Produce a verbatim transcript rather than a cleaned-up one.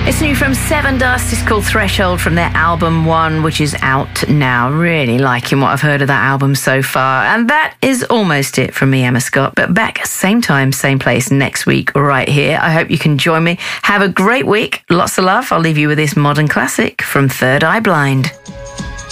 It's new from Seven Dust. It's called Threshold from their album One, which is out now. Really liking what I've heard of that album so far. And that is almost it from me, Emma Scott. But back same time, same place next week right here. I hope you can join me. Have a great week. Lots of love. I'll leave you with this modern classic from Third Eye Blind.